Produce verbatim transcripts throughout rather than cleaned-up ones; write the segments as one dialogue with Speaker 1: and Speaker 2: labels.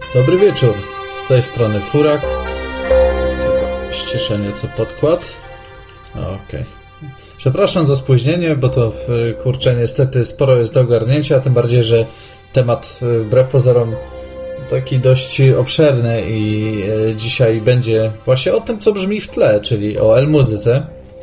Speaker 1: Dobry wieczór, z tej strony Furak. Ściszę nieco podkład. Okej. Okay. Przepraszam za spóźnienie, bo to, kurczę, niestety sporo jest do ogarnięcia, tym bardziej, że temat wbrew pozorom taki dość obszerny i dzisiaj będzie właśnie o tym, co brzmi w tle, czyli o L-muzyce.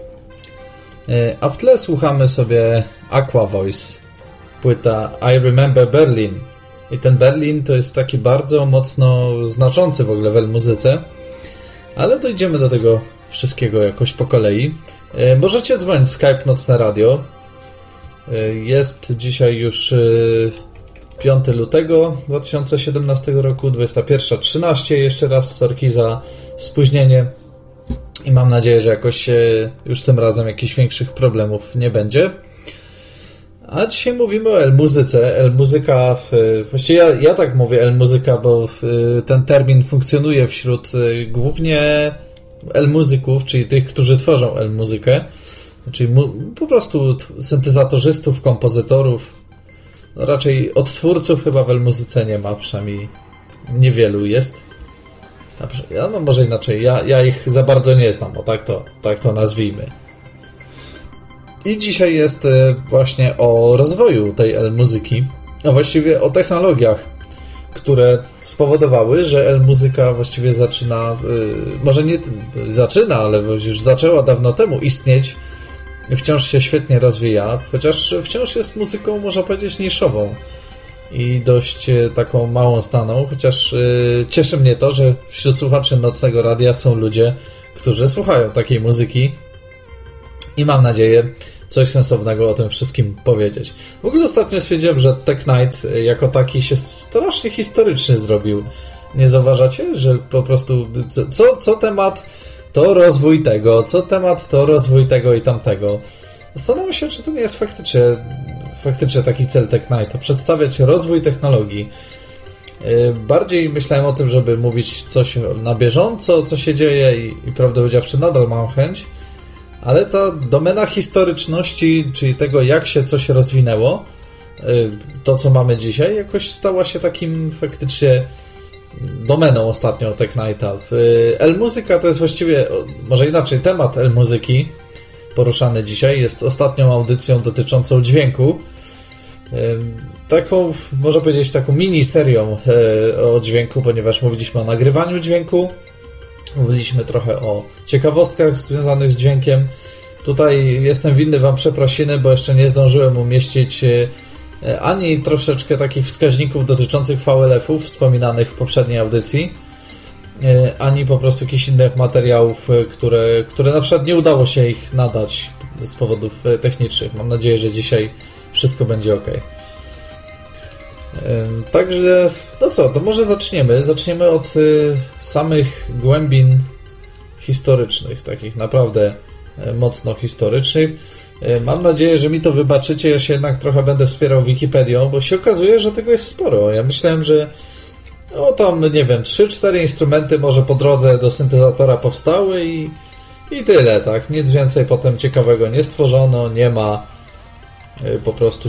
Speaker 1: A w tle słuchamy sobie Aqua Voice, płyta I Remember Berlin. I ten Berlin to jest taki bardzo mocno znaczący w ogóle w L-muzyce, ale dojdziemy do tego wszystkiego jakoś po kolei. Możecie dzwonić Skype Nocne Radio. Jest dzisiaj już piątego lutego dwa tysiące siedemnastego roku, dwudziesta pierwsza trzynaście. Jeszcze raz sorki za spóźnienie i mam nadzieję, że jakoś już tym razem jakichś większych problemów nie będzie. A dzisiaj mówimy o L-muzyce. L-muzyka, właściwie ja, ja tak mówię L-muzyka, bo ten termin funkcjonuje wśród głównie L-muzyków, czyli tych, którzy tworzą L-muzykę, czyli mu, po prostu syntezatorzystów, kompozytorów. No raczej odtwórców chyba w L-muzyce nie ma, przynajmniej niewielu jest. A no może inaczej, ja, ja ich za bardzo nie znam, o tak to, tak to nazwijmy. I dzisiaj jest właśnie o rozwoju tej L-muzyki, a właściwie o technologiach, które spowodowały, że L-muzyka właściwie zaczyna, może nie zaczyna, ale już zaczęła dawno temu istnieć, wciąż się świetnie rozwija, chociaż wciąż jest muzyką, można powiedzieć, niszową i dość taką małą znaną, chociaż cieszy mnie to, że wśród słuchaczy Nocnego Radia są ludzie, którzy słuchają takiej muzyki i mam nadzieję coś sensownego o tym wszystkim powiedzieć. W ogóle ostatnio stwierdziłem, że Tech Night jako taki się strasznie historyczny zrobił. Nie zauważacie, że po prostu co, co temat to rozwój tego, co temat to rozwój tego i tamtego. Zastanawiam się, czy to nie jest faktycznie, faktycznie taki cel Tech Night, przedstawiać rozwój technologii. Bardziej myślałem o tym, żeby mówić coś na bieżąco, co się dzieje i, i prawdę powiedziawszy nadal mam chęć, ale ta domena historyczności, czyli tego, jak się coś rozwinęło, to, co mamy dzisiaj, jakoś stała się takim faktycznie domeną ostatnio Tech Nighta. L-muzyka to jest właściwie, może inaczej, temat L-muzyki poruszany dzisiaj jest ostatnią audycją dotyczącą dźwięku. Taką, można powiedzieć, taką mini-serią o dźwięku, ponieważ mówiliśmy o nagrywaniu dźwięku, mówiliśmy trochę o ciekawostkach związanych z dźwiękiem. Tutaj jestem winny wam przeprosiny, bo jeszcze nie zdążyłem umieścić ani troszeczkę takich wskaźników dotyczących V L F-ów wspominanych w poprzedniej audycji, ani po prostu jakichś innych materiałów, które, które na przykład nie udało się ich nadać z powodów technicznych. Mam nadzieję, że dzisiaj wszystko będzie ok. Także, no co, to może zaczniemy. Zaczniemy od samych głębin historycznych, takich naprawdę mocno historycznych. Mam nadzieję, że mi to wybaczycie. Ja się jednak trochę będę wspierał Wikipedią, bo się okazuje, że tego jest sporo. Ja myślałem, że no tam, nie wiem, trzy cztery instrumenty może po drodze do syntezatora powstały i, i tyle, tak? Nic więcej potem ciekawego nie stworzono, nie ma po prostu